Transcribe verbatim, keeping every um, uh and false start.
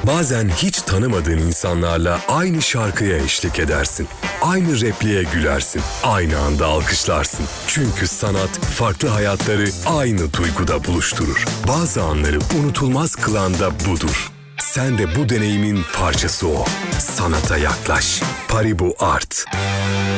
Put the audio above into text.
Bazen hiç tanımadığın insanlarla aynı şarkıya eşlik edersin. Aynı repliğe gülersin. Aynı anda alkışlarsın. Çünkü sanat farklı hayatları aynı duyguda buluşturur. Bazı anları unutulmaz kılan da budur. Sen de bu deneyimin parçası ol. Sanata yaklaş. Paribu Art.